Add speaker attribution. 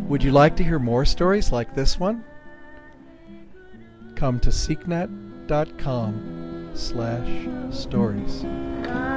Speaker 1: Would you like to hear more stories like this one? Come to seeknet.com/stories.